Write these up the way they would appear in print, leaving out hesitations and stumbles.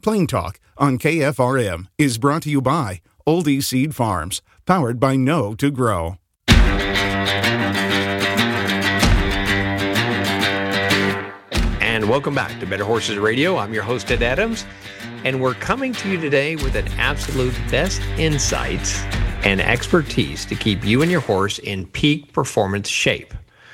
Plain Talk on KFRM is brought to you by Oldie Seed Farms, powered by Know to Grow. And welcome back to Better Horses Radio. I'm your host, Ed Adams, and we're coming to you today with an absolute best insights and expertise to keep you and your horse in peak performance shape.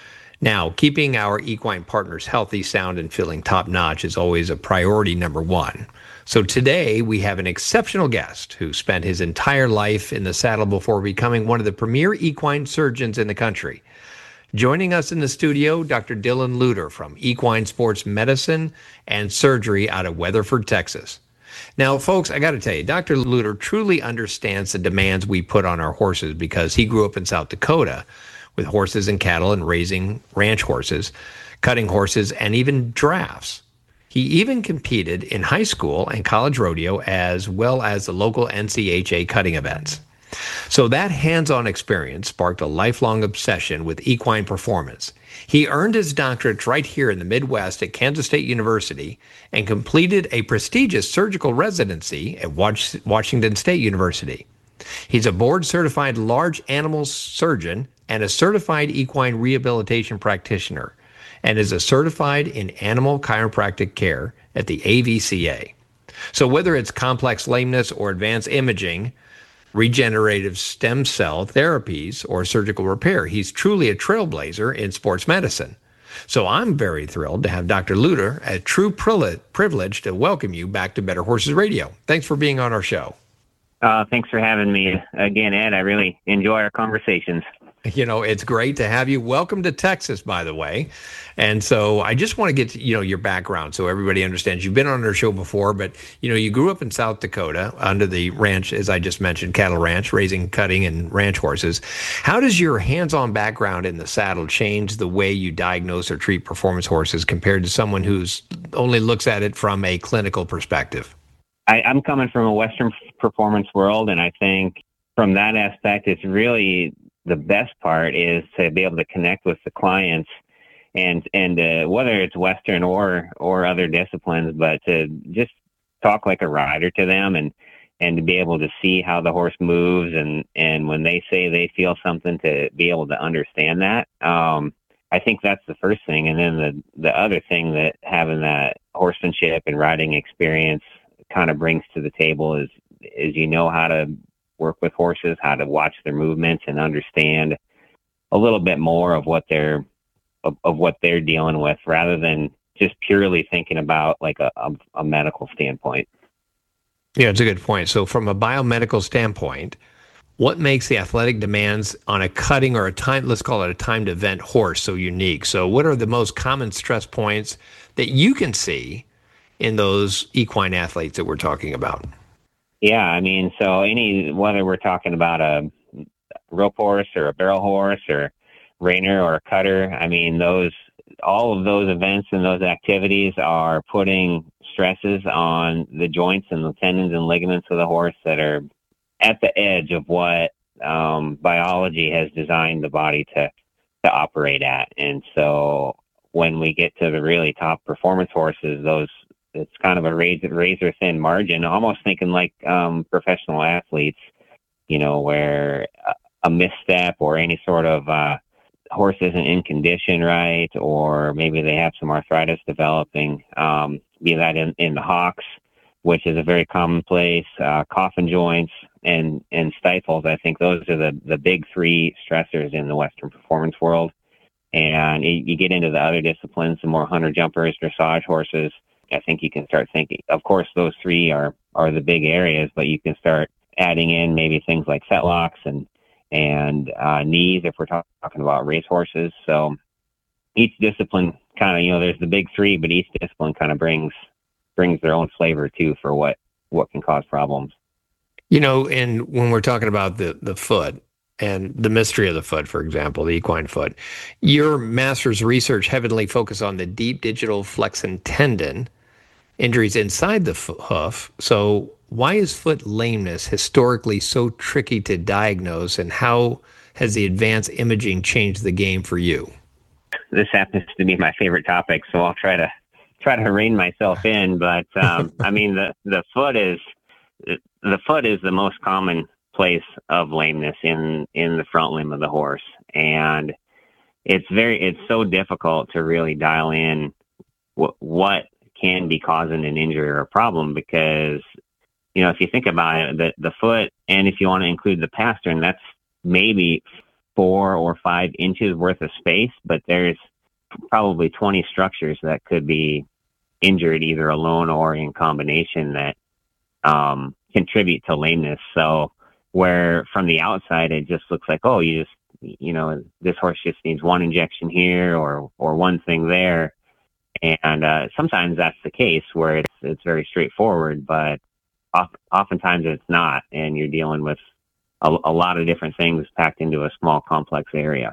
Now, keeping our equine partners healthy, sound, and feeling top-notch is always a priority number one. So today, we have an exceptional guest who spent his entire life in the saddle before becoming one of the premier equine surgeons in the country. Joining us in the studio, Dr. Dylan Luter from Equine Sports Medicine and Surgery out of Weatherford, Texas. Now, folks, I got to tell you, Dr. Luter truly understands the demands we put on our horses because he grew up in South Dakota with horses and cattle and raising ranch horses, cutting horses, and even drafts. He even competed in high school and college rodeo as well as the local NCHA cutting events. So that hands-on experience sparked a lifelong obsession with equine performance. He earned his doctorate right here in the Midwest at Kansas State University and completed a prestigious surgical residency at Washington State University. He's a board-certified large animal surgeon and a certified equine rehabilitation practitioner, and is a certified in animal chiropractic care at the AVCA. So whether it's complex lameness or advanced imaging, regenerative stem cell therapies, or surgical repair, he's truly a trailblazer in sports medicine. So I'm very thrilled to have Dr. Luter, a true privilege to welcome you back to Better Horses Radio. Thanks for being on our show. Thanks for having me again, Ed. I really enjoy our conversations. You know, it's great to have you. Welcome to Texas, by the way. And so I just want to get to, your background so everybody understands. You've been on our show before, but, you grew up in South Dakota under the ranch, as I just mentioned, cattle ranch, raising, cutting, and ranch horses. How does your hands-on background in the saddle change the way you diagnose or treat performance horses compared to someone who's only looks at it from a clinical perspective? I'm coming from a Western performance world, and I think from that aspect, it's really the best part is to be able to connect with the clients and whether it's Western or other disciplines, but to just talk like a rider to them and to be able to see how the horse moves and when they say they feel something, to be able to understand that. I think that's the first thing. And then the other thing that having that horsemanship and riding experience kind of brings to the table is how to work with horses, how to watch their movements and understand a little bit more of what they're dealing with, rather than just purely thinking about like a medical standpoint. Yeah, it's a good point. So from a biomedical standpoint, what makes the athletic demands on a cutting or let's call it a timed event horse so unique? So what are the most common stress points that you can see in those equine athletes that we're talking about? Yeah, I mean, so whether we're talking about a rope horse or a barrel horse or reiner or a cutter, I mean, all of those events and those activities are putting stresses on the joints and the tendons and ligaments of the horse that are at the edge of what biology has designed the body to operate at. And so when we get to the really top performance horses, it's kind of a razor thin margin, almost thinking like professional athletes, where a misstep or any sort of horse isn't in condition right, or maybe they have some arthritis developing, be that in the hocks, which is a very commonplace, coffin joints and stifles. I think those are the big three stressors in the Western performance world. And you get into the other disciplines, the more hunter jumpers, dressage horses, I think you can start thinking, of course, those three are the big areas, but you can start adding in maybe things like fetlocks and knees if we're talking about race horses. So each discipline kind of, there's the big three, but each discipline kind of brings their own flavor too for what can cause problems. And when we're talking about the foot and the mystery of the foot, for example, the equine foot, your master's research heavily focused on the deep digital flexin tendon injuries inside the hoof. So why is foot lameness historically so tricky to diagnose, and how has the advanced imaging changed the game for you? This happens to be my favorite topic, so I'll try to try to rein myself in, but I mean the foot is the most common place of lameness in the front limb of the horse, and it's so difficult to really dial in what can be causing an injury or a problem, because if you think about it, the foot, and if you want to include the pastern, that's maybe 4 or 5 inches worth of space, but there's probably 20 structures that could be injured either alone or in combination that contribute to lameness. So where from the outside it just looks like, oh, this horse just needs one injection here or one thing there, and sometimes that's the case where it's very straightforward, but oftentimes it's not, and you're dealing with a lot of different things packed into a small complex area.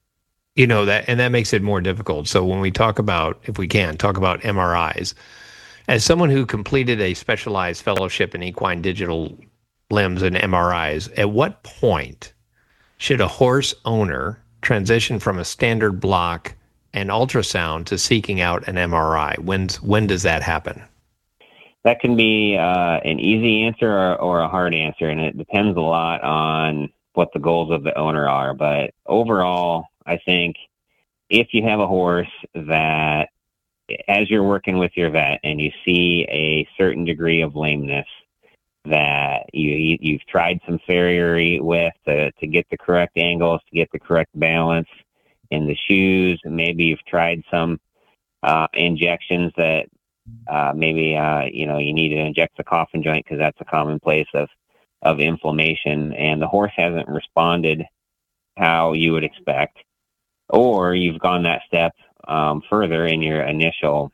That makes it more difficult. So when we talk about, if we can talk about MRIs, as someone who completed a specialized fellowship in equine digital limbs and MRIs, at what point should a horse owner transition from a standard block and ultrasound to seeking out an MRI? When does that happen? That can be an easy answer or a hard answer, and it depends a lot on what the goals of the owner are. But overall, I think if you have a horse that, as you're working with your vet and you see a certain degree of lameness that you've tried some farriery with to get the correct angles, to get the correct balance in the shoes, and maybe you've tried some injections that maybe you need to inject the coffin joint because that's a common place of inflammation, and the horse hasn't responded how you would expect, or you've gone that step further in your initial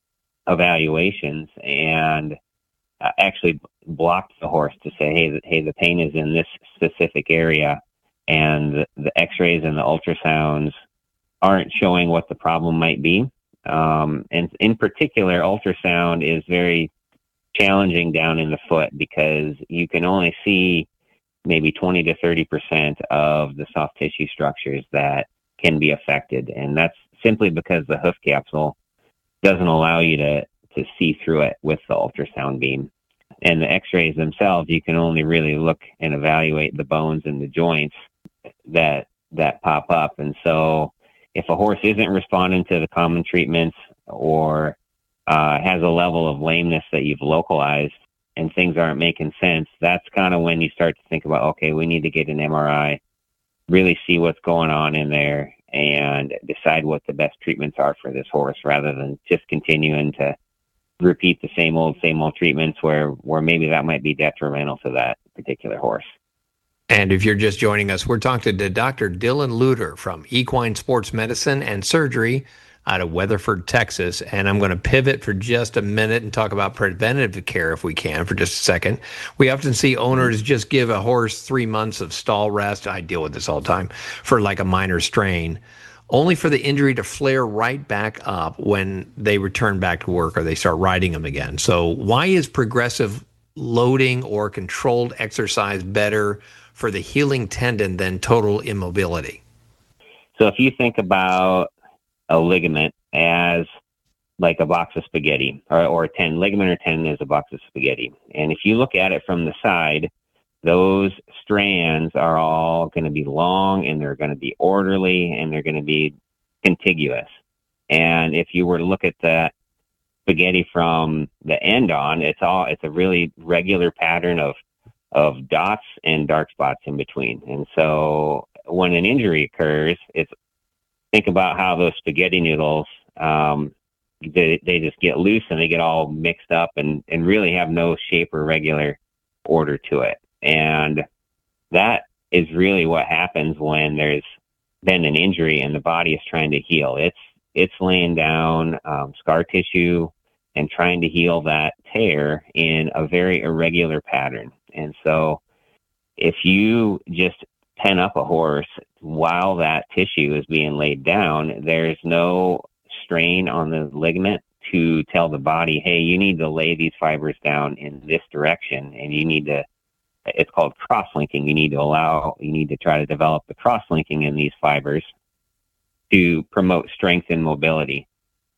evaluations and actually blocked the horse to say, hey, the pain is in this specific area, and the x-rays and the ultrasounds aren't showing what the problem might be. And in particular, ultrasound is very challenging down in the foot because you can only see maybe 20 to 30% of the soft tissue structures that can be affected. And that's simply because the hoof capsule doesn't allow you to see through it with the ultrasound beam. And the x-rays themselves, you can only really look and evaluate the bones and the joints that pop up. And so if a horse isn't responding to the common treatments or has a level of lameness that you've localized and things aren't making sense, that's kind of when you start to think about, okay, we need to get an MRI, really see what's going on in there, and decide what the best treatments are for this horse, rather than just continuing to repeat the same old treatments where maybe that might be detrimental to that particular horse. And if you're just joining us, we're talking to Dr. Dylan Luter from Equine Sports Medicine and Surgery out of Weatherford, Texas. And I'm going to pivot for just a minute and talk about preventative care if we can for just a second. We often see owners just give a horse 3 months of stall rest. I deal with this all the time for like a minor strain, only for the injury to flare right back up when they return back to work or they start riding them again. So why is progressive loading or controlled exercise better for the healing tendon than total immobility? So if you think about a ligament as like a box of spaghetti, or a tendon, ligament or tendon is a box of spaghetti. And if you look at it from the side, those strands are all going to be long, and they're going to be orderly, and they're going to be contiguous. And if you were to look at that spaghetti from the end on, it's a really regular pattern of dots and dark spots in between. And so when an injury occurs, think about how those spaghetti noodles, they just get loose and they get all mixed up and really have no shape or regular order to it. And that is really what happens when there's been an injury and the body is trying to heal. It's laying down scar tissue and trying to heal that tear in a very irregular pattern. And so if you just pen up a horse while that tissue is being laid down, there's no strain on the ligament to tell the body, hey, you need to lay these fibers down in this direction, and you need to, it's called cross-linking. You need to try to develop the cross-linking in these fibers to promote strength and mobility.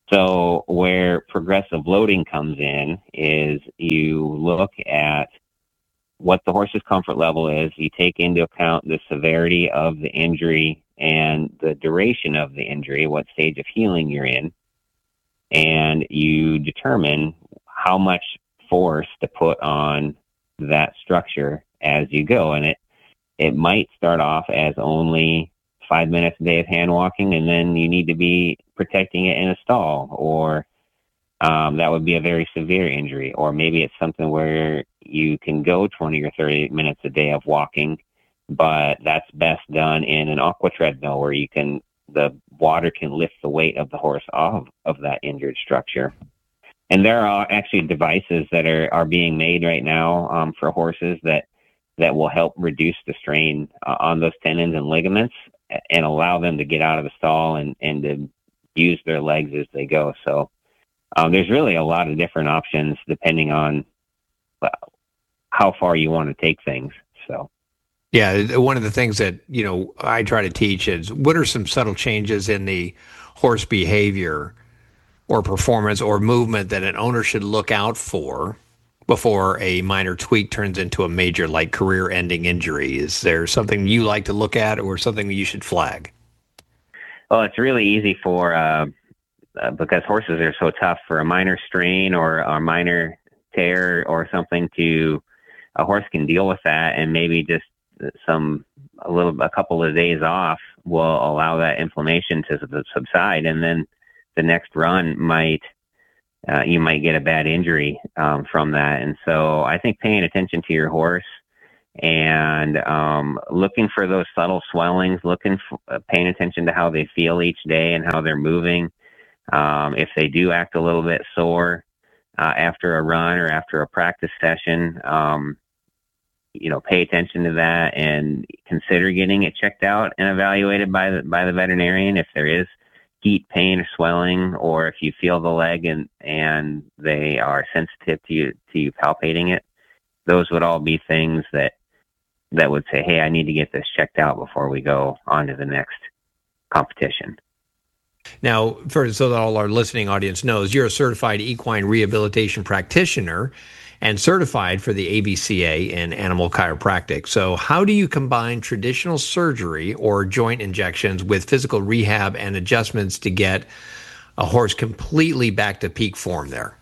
So where progressive loading comes in is you look at what the horse's comfort level is. You take into account the severity of the injury and the duration of the injury, what stage of healing you're in, and you determine how much force to put on that structure as you go. And it might start off as only 5 minutes a day of hand walking, and then you need to be protecting it in a stall, or that would be a very severe injury. Or maybe it's something where you can go 20 or 30 minutes a day of walking, but that's best done in an aqua treadmill where the water can lift the weight of the horse off of that injured structure. And there are actually devices that are being made right now for horses that will help reduce the strain on those tendons and ligaments and allow them to get out of the stall and to use their legs as they go. So there's really a lot of different options depending on how far you want to take things. So. Yeah, one of the things that, I try to teach is what are some subtle changes in the horse behavior or performance or movement that an owner should look out for before a minor tweak turns into a major, like, career-ending injury? Is there something you like to look at or something you should flag? Well, it's really easy because horses are so tough, for a minor strain or a minor tear or something a horse can deal with that, and maybe just a couple of days off will allow that inflammation to subside, and then the next run you might get a bad injury from that. And so I think paying attention to your horse and looking for those subtle swellings, paying attention to how they feel each day and how they're moving. If they do act a little bit sore after a run or after a practice session, pay attention to that and consider getting it checked out and evaluated by the veterinarian if there is heat, pain, or swelling, or if you feel the leg and they are sensitive to you palpating it. Those would all be things that would say, hey, I need to get this checked out before we go on to the next competition. Now, so that all our listening audience knows, you're a certified equine rehabilitation practitioner and certified for the AVCA in animal chiropractic. So how do you combine traditional surgery or joint injections with physical rehab and adjustments to get a horse completely back to peak form there?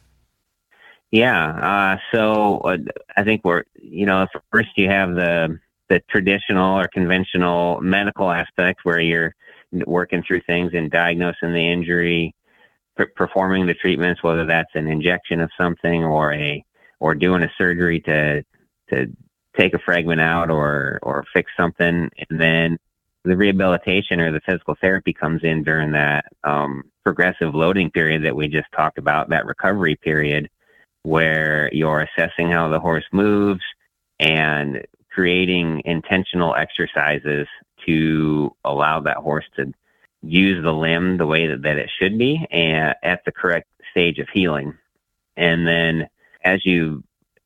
Yeah. So I think first you have the traditional or conventional medical aspect where you're working through things and diagnosing the injury, performing the treatments, whether that's an injection of something or doing a surgery to take a fragment out or fix something. And then the rehabilitation or the physical therapy comes in during that progressive loading period that we just talked about, that recovery period, where you're assessing how the horse moves and creating intentional exercises to allow that horse to use the limb the way that it should be and at the correct stage of healing. And then as you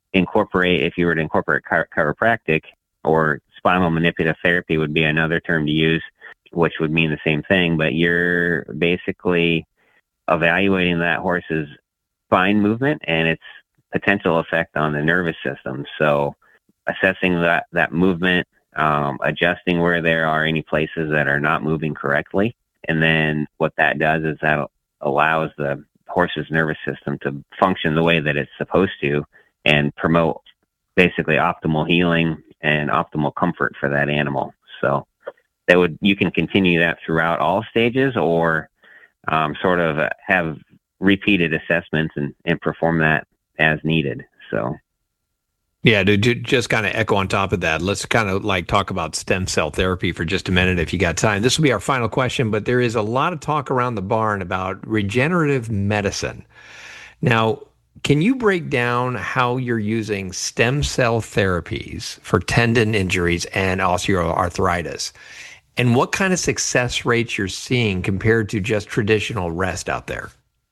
if you were to incorporate chiropractic, or spinal manipulative therapy would be another term to use, which would mean the same thing, but you're basically evaluating that horse's spine movement and its potential effect on the nervous system. So assessing that movement, adjusting where there are any places that are not moving correctly. And then what that does is that allows the horse's nervous system to function the way that it's supposed to and promote basically optimal healing and optimal comfort for that animal. So you can continue that throughout all stages, or sort of have repeated assessments and perform that as needed. So. Yeah, to just kind of echo on top of that, let's kind of talk about stem cell therapy for just a minute if you got time. This will be our final question, but there is a lot of talk around the barn about regenerative medicine. Now, can you break down how you're using stem cell therapies for tendon injuries and osteoarthritis, and what kind of success rates you're seeing compared to just traditional rest out there?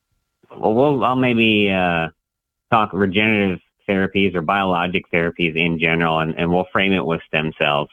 Well, I'll maybe talk regenerative therapies or biologic therapies in general, and we'll frame it with stem cells.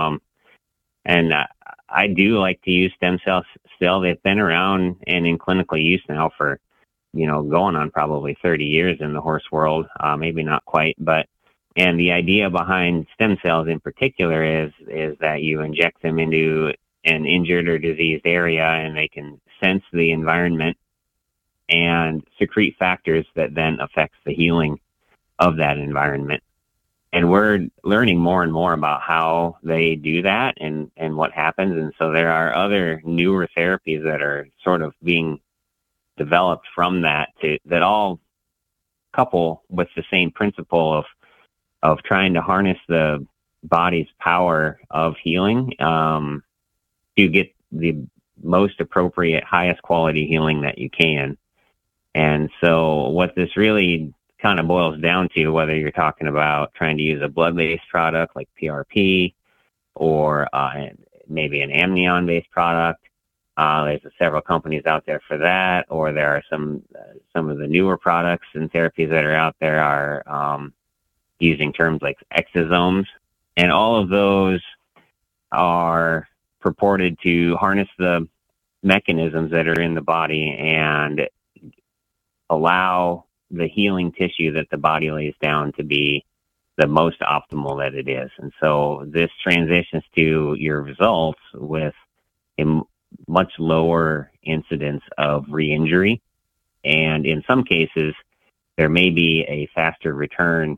And I do like to use stem cells still. They've been around and in clinical use now for going on probably 30 years in the horse world, maybe not quite, and the idea behind stem cells in particular is that you inject them into an injured or diseased area, and they can sense the environment and secrete factors that then affects the healing of that environment. And we're learning more and more about how they do that and what happens. And so there are other newer therapies that are sort of being developed from that all couple with the same principle of trying to harness the body's power of healing to get the most appropriate, highest quality healing that you can. And so what this really kind of boils down to, whether you're talking about trying to use a blood-based product like PRP or maybe an amnion-based product, there's several companies out there for that, or there are some of the newer products and therapies that are out there are using terms like exosomes, and all of those are purported to harness the mechanisms that are in the body and allow the healing tissue that the body lays down to be the most optimal that it is. And so this transitions to your results with a much lower incidence of re-injury. And in some cases, there may be a faster return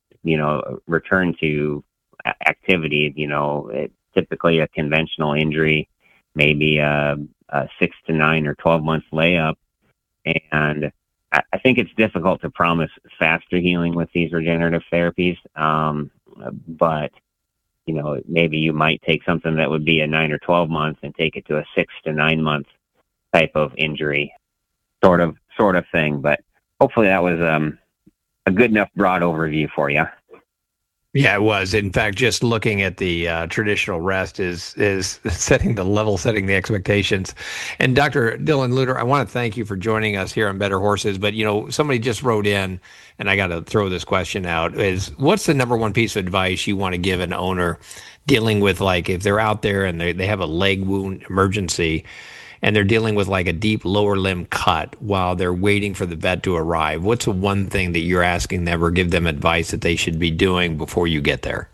to activity. Typically a conventional injury, maybe a 6 to 9 or 12 month layup. And I think it's difficult to promise faster healing with these regenerative therapies. But, maybe you might take something that would be a 9 or 12 months and take it to a 6 to 9 month type of injury, sort of thing. But hopefully that was a good enough broad overview for you. Yeah, it was. In fact, just looking at the traditional rest is setting the expectations. And Dr. Dylan Luter, I want to thank you for joining us here on Better Horses. But, somebody just wrote in, and I got to throw this question out, is what's the number one piece of advice you want to give an owner dealing with, like, if they're out there and they have a leg wound emergency, and they're dealing with like a deep lower limb cut while they're waiting for the vet to arrive? What's the one thing that you're asking them or give them advice that they should be doing before you get there?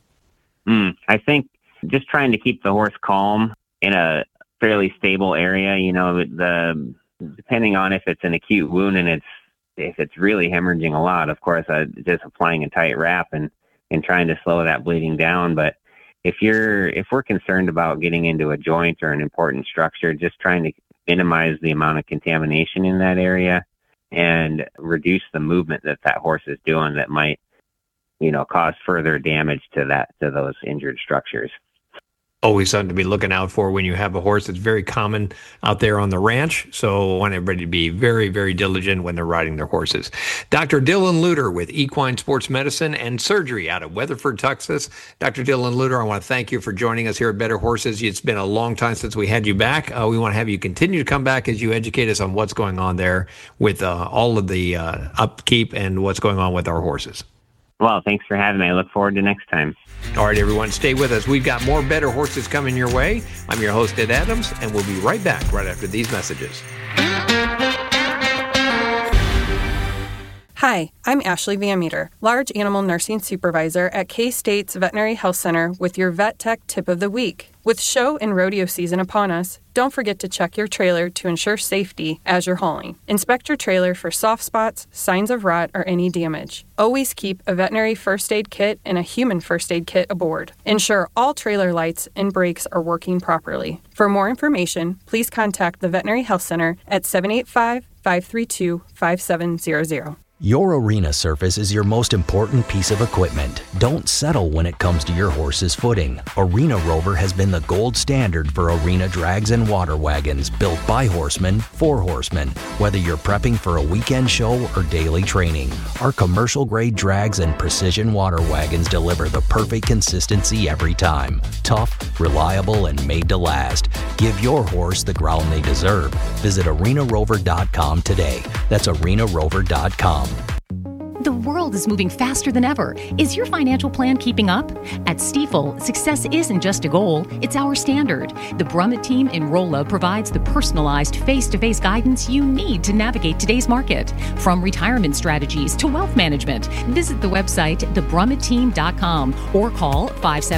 I think just trying to keep the horse calm in a fairly stable area, depending on if it's an acute wound and if it's really hemorrhaging a lot, of course, just applying a tight wrap and trying to slow that bleeding down. But if we're concerned about getting into a joint or an important structure, just trying to minimize the amount of contamination in that area and reduce the movement that horse is doing that might, cause further damage to those injured structures. Always something to be looking out for when you have a horse. That's very common out there on the ranch. So I want everybody to be very, very diligent when they're riding their horses. Dr. Dylan Luter with Equine Sports Medicine and Surgery out of Weatherford, Texas. Dr. Dylan Luter, I want to thank you for joining us here at Better Horses. It's been a long time since we had you back. We want to have you continue to come back as you educate us on what's going on there with all of the upkeep and what's going on with our horses. Well, thanks for having me. I look forward to next time. All right, everyone, stay with us. We've got more Better Horses coming your way. I'm your host, Ed Adams, and we'll be right back right after these messages. Hi, I'm Ashley Van Meter, Large Animal Nursing Supervisor at K-State's Veterinary Health Center with your Vet Tech Tip of the Week. With show and rodeo season upon us, don't forget to check your trailer to ensure safety as you're hauling. Inspect your trailer for soft spots, signs of rot, or any damage. Always keep a veterinary first aid kit and a human first aid kit aboard. Ensure all trailer lights and brakes are working properly. For more information, please contact the Veterinary Health Center at 785-532-5700. Your arena surface is your most important piece of equipment. Don't settle when it comes to your horse's footing. Arena Rover has been the gold standard for arena drags and water wagons built by horsemen for horsemen, whether you're prepping for a weekend show or daily training. Our commercial-grade drags and precision water wagons deliver the perfect consistency every time. Tough, reliable, and made to last. Give your horse the ground they deserve. Visit arenarover.com today. That's arenarover.com. The world world is moving faster than ever. Is your financial plan keeping up? At Stifel, success isn't just a goal, it's our standard. The Brummett team in Rolla provides the personalized face-to-face guidance you need to navigate today's market. From retirement strategies to wealth management, visit the website thebrummettteam.com or call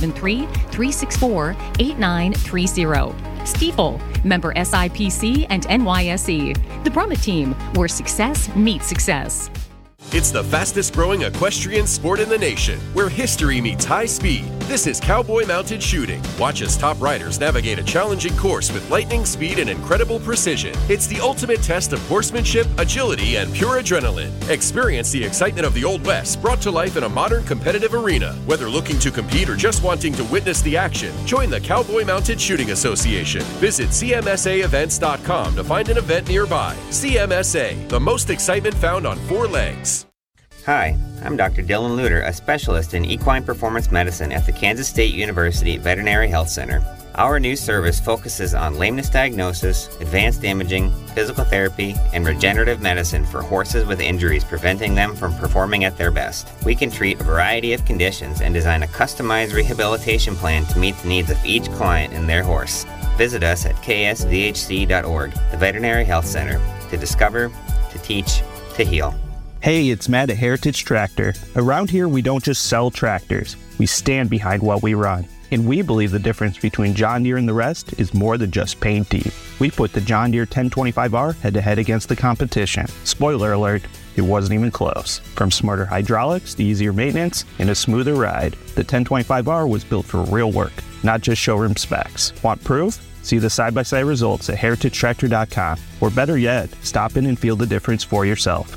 573-364-8930. Stifel, member SIPC and NYSE. The Brummett team, where success meets success. It's the fastest growing equestrian sport in the nation, where history meets high speed. This is Cowboy Mounted Shooting. Watch as top riders navigate a challenging course with lightning speed and incredible precision. It's the ultimate test of horsemanship, agility, and pure adrenaline. Experience the excitement of the Old West brought to life in a modern competitive arena. Whether looking to compete or just wanting to witness the action, join the Cowboy Mounted Shooting Association. Visit CMSAevents.com to find an event nearby. CMSA, the most excitement found on four legs. Hi, I'm Dr. Dylan Luter, a specialist in equine performance medicine at the Kansas State University Veterinary Health Center. Our new service focuses on lameness diagnosis, advanced imaging, physical therapy, and regenerative medicine for horses with injuries preventing them from performing at their best. We can treat a variety of conditions and design a customized rehabilitation plan to meet the needs of each client and their horse. Visit us at ksvhc.org, the Veterinary Health Center, to discover, to teach, to heal. Hey, it's Matt at Heritage Tractor. Around here, we don't just sell tractors. We stand behind what we run. And we believe the difference between John Deere and the rest is more than just paint deep. We put the John Deere 1025R head-to-head against the competition. Spoiler alert, it wasn't even close. From smarter hydraulics to easier maintenance and a smoother ride, the 1025R was built for real work, not just showroom specs. Want proof? See the side-by-side results at heritagetractor.com. Or better yet, stop in and feel the difference for yourself.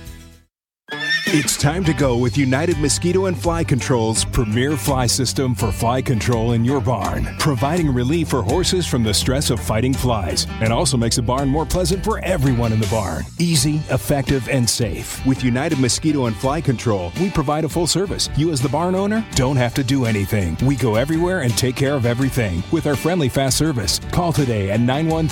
It's time to go with United Mosquito and Fly Control's premier fly system for fly control in your barn, providing relief for horses from the stress of fighting flies, and also makes the barn more pleasant for everyone in the barn. Easy, effective, and safe. With United Mosquito and Fly Control, we provide a full service. You as the barn owner don't have to do anything. We go everywhere and take care of everything with our friendly fast service. Call today at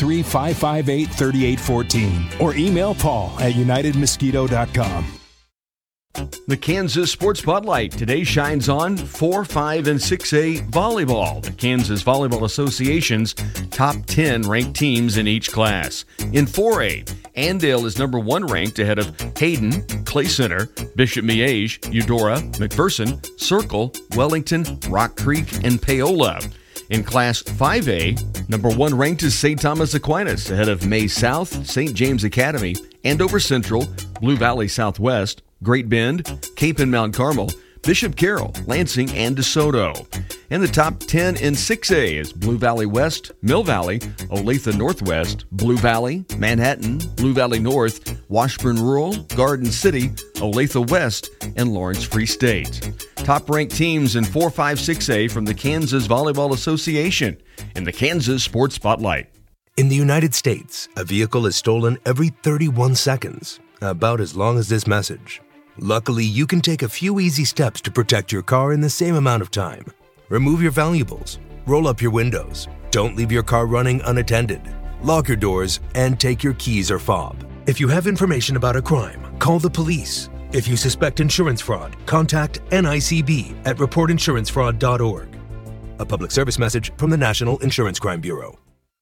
913-558-3814 or email Paul at unitedmosquito.com. The Kansas Sports Spotlight today shines on 4, 5, and 6A volleyball. The Kansas Volleyball Association's top 10 ranked teams in each class. In 4A, Andale is number 1 ranked ahead of Hayden, Clay Center, Bishop Miege, Eudora, McPherson, Circle, Wellington, Rock Creek, and Paola. In Class 5A, number 1 ranked is St. Thomas Aquinas ahead of May South, St. James Academy, Andover Central, Blue Valley Southwest, Great Bend, Cape and Mount Carmel, Bishop Carroll, Lansing, and DeSoto. In the top 10 in 6A is Blue Valley West, Mill Valley, Olathe Northwest, Blue Valley, Manhattan, Blue Valley North, Washburn Rural, Garden City, Olathe West, and Lawrence Free State. Top-ranked teams in 4, 5, 6A from the Kansas Volleyball Association in the Kansas Sports Spotlight. In the United States, a vehicle is stolen every 31 seconds, about as long as this message. Luckily, you can take a few easy steps to protect your car in the same amount of time. Remove your valuables, roll up your windows, don't leave your car running unattended, lock your doors, and take your keys or fob. If you have information about a crime, call the police. If you suspect insurance fraud, contact NICB at reportinsurancefraud.org. A public service message from the National Insurance Crime Bureau.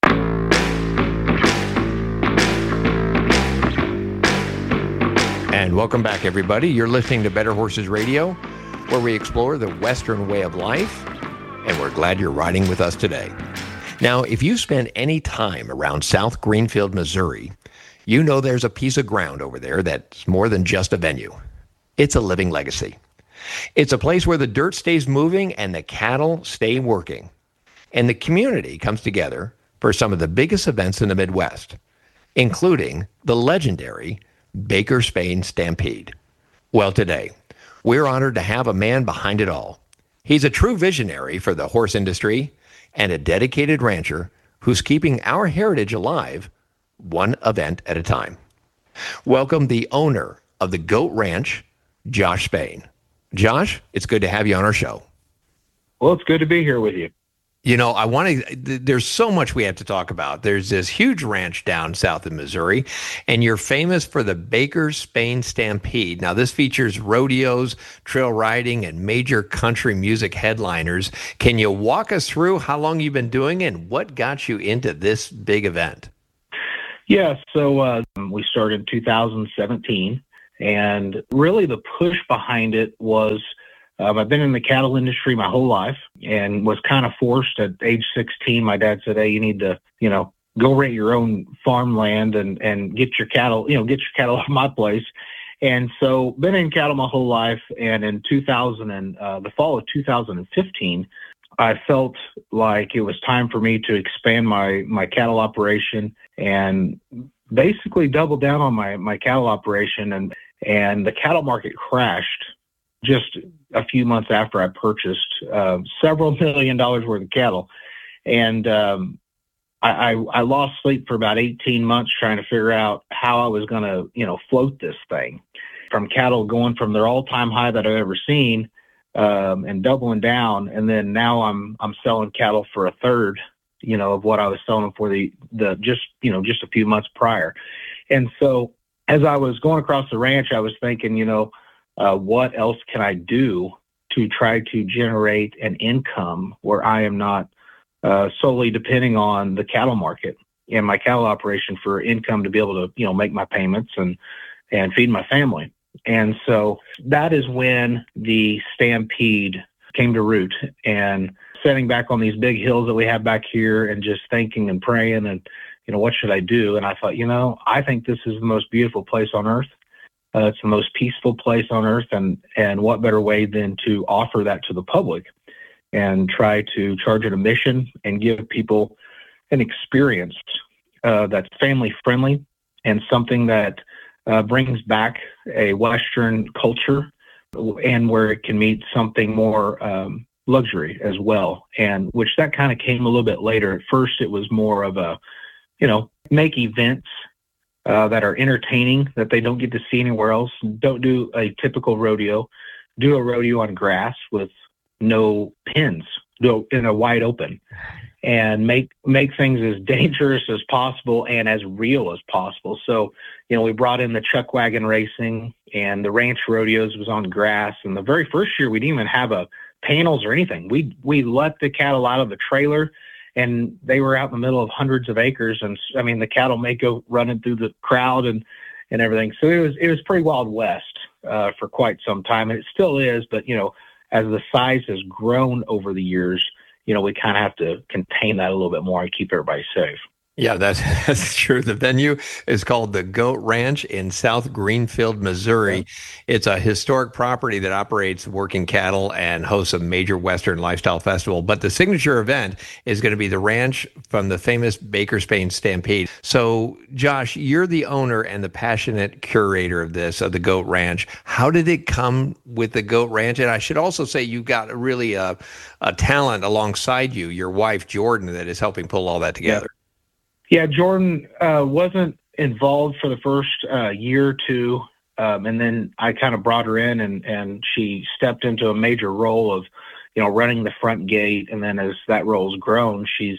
And welcome back, everybody. You're listening to Better Horses Radio, where we explore the Western way of life, and we're glad you're riding with us today. Now, if you spend any time around South Greenfield, Missouri, you know there's a piece of ground over there that's more than just a venue. It's a living legacy. It's a place where the dirt stays moving and the cattle stay working. And the community comes together for some of the biggest events in the Midwest, including the legendary Baker Spain Stampede. Well, today, we're honored to have a man behind it all. He's a true visionary for the horse industry and a dedicated rancher who's keeping our heritage alive one event at a time. Welcome the owner of the Goat Ranch, Josh Spain. Josh, it's good to have you on our show. Well, it's good to be here with you. I want to, there's so much we have to talk about. There's this huge ranch down south in Missouri, and you're famous for the Baker Spain Stampede. Now, this features rodeos, trail riding, and major country music headliners. Can you walk us through how long you've been doing it and what got you into this big event? Yeah, so we started in 2017, and really the push behind it was I've been in the cattle industry my whole life and was kind of forced at age 16. My dad said, hey, you need to, go rent your own farmland and get your cattle, off my place. And so been in cattle my whole life. And in the fall of 2015, I felt like it was time for me to expand my cattle operation and basically double down on my cattle operation. And the cattle market crashed just a few months after I purchased several $1 million worth of cattle. And I lost sleep for about 18 months trying to figure out how I was going to, float this thing from cattle going from their all-time high that I've ever seen and doubling down. And then now I'm selling cattle for a third, of what I was selling them for just a few months prior. And so as I was going across the ranch, I was thinking, what else can I do to try to generate an income where I am not solely depending on the cattle market and my cattle operation for income to be able to, make my payments and feed my family. And so that is when the Stampede came to root, and sitting back on these big hills that we have back here and just thinking and praying and, what should I do? And I thought, I think this is the most beautiful place on earth. It's the most peaceful place on earth, and what better way than to offer that to the public and try to charge it a mission and give people an experience that's family friendly and something that brings back a Western culture and where it can meet something more luxury as well. And which that kind of came a little bit later. At first, it was more of a, make events that are entertaining that they don't get to see anywhere else. Don't do a typical rodeo. Do a rodeo on grass with no pins, do it in a wide open, and make things as dangerous as possible and as real as possible. So, we brought in the chuck wagon racing, and the ranch rodeos was on grass. And the very first year, we didn't even have panels or anything. We let the cattle out of the trailer, and they were out in the middle of hundreds of acres. And I mean, the cattle may go running through the crowd and everything. So it was pretty Wild West for quite some time. And it still is, but, as the size has grown over the years, we kind of have to contain that a little bit more and keep everybody safe. Yeah, that's true. The venue is called the Goat Ranch in South Greenfield, Missouri. It's a historic property that operates working cattle and hosts a major Western lifestyle festival. But the signature event is going to be the ranch from the famous Baker Spain Stampede. So, Josh, you're the owner and the passionate curator of the Goat Ranch. How did it come with the Goat Ranch? And I should also say you've got really a talent alongside you, your wife, Jordan, that is helping pull all that together. Yeah, Jordan wasn't involved for the first year or two, and then I kind of brought her in, and she stepped into a major role of, running the front gate. And then as that role's grown, she's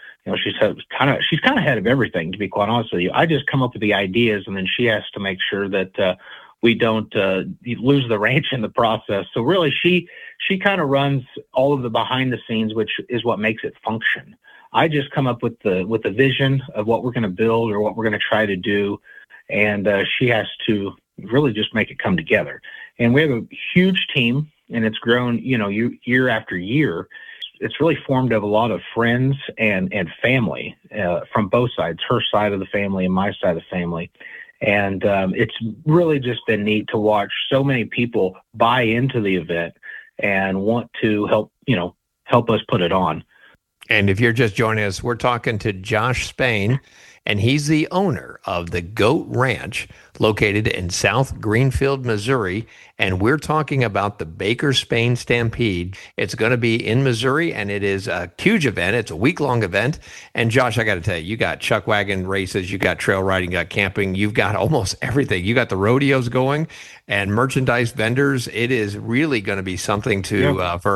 kind of head of everything. To be quite honest with you, I just come up with the ideas, and then she has to make sure that we don't lose the ranch in the process. So really, she kind of runs all of the behind the scenes, which is what makes it function. I just come up with the vision of what we're going to build or what we're going to try to do, and she has to really just make it come together. And we have a huge team, and it's grown, year after year. It's really formed of a lot of friends and family from both sides, her side of the family and my side of the family. And it's really just been neat to watch so many people buy into the event and want to help us put it on. And if you're just joining us, we're talking to Josh Spain, and he's the owner of the Goat Ranch located in South Greenfield, Missouri. And we're talking about the Baker Spain Stampede. It's going to be in Missouri, and it is a huge event. It's a week-long event. And Josh, I got to tell you, you got chuck wagon races, you got trail riding, you got camping, you've got almost everything. You got the rodeos going and merchandise vendors. It is really going to be something to for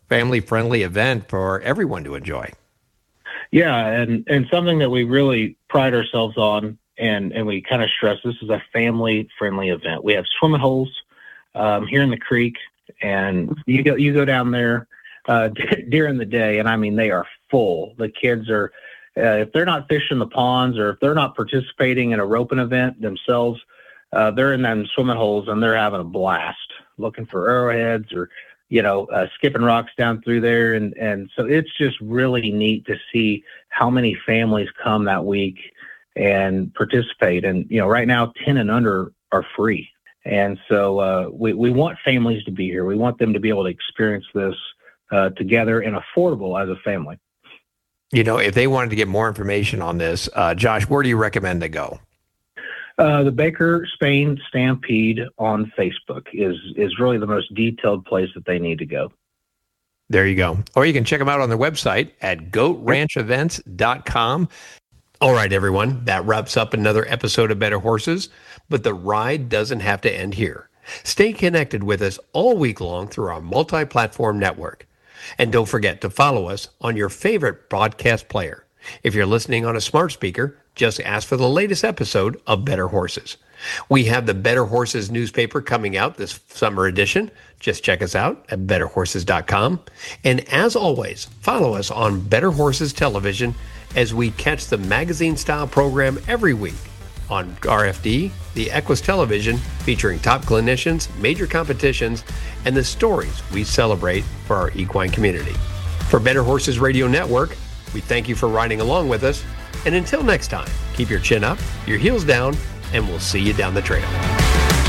family-friendly event for everyone to enjoy. Yeah, and something that we really pride ourselves on, and we kind of stress, this is a family-friendly event. We have swimming holes here in the creek, and you go down there during the day, and I mean, they are full. The kids are, if they're not fishing the ponds or if they're not participating in a roping event themselves, they're in them swimming holes and they're having a blast looking for arrowheads or, skipping rocks down through there. And so it's just really neat to see how many families come that week and participate. And, right now 10 and under are free. And so we want families to be here. We want them to be able to experience this together and affordable as a family. If they wanted to get more information on this, Josh, where do you recommend they go? The Baker Spain Stampede on Facebook is really the most detailed place that they need to go. There you go. Or you can check them out on their website at goatranchevents.com. All right, everyone, that wraps up another episode of Better Horses, but the ride doesn't have to end here. Stay connected with us all week long through our multi-platform network. And don't forget to follow us on your favorite broadcast player. If you're listening on a smart speaker, just ask for the latest episode of Better Horses. We have the Better Horses newspaper coming out this summer edition. Just check us out at betterhorses.com. And as always, follow us on Better Horses Television as we catch the magazine-style program every week on RFD, the Equus Television, featuring top clinicians, major competitions, and the stories we celebrate for our equine community. For Better Horses Radio Network, we thank you for riding along with us. And until next time, keep your chin up, your heels down, and we'll see you down the trail.